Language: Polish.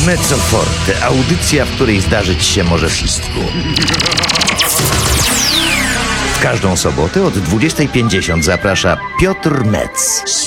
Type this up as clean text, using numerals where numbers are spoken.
Mezzo Forte, audycja, w której zdarzyć się może wszystko. W każdą sobotę od 20:50 zaprasza Piotr Metz.